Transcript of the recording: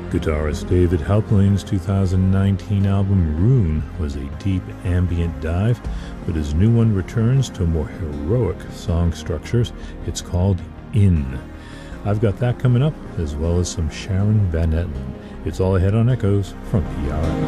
Guitarist David Halpling's 2019 album Rune was a deep ambient dive, but his new one returns to more heroic song structures. It's called In. I've got that coming up, as well as some Sharon Van Etten. It's all ahead on Echoes from PRX.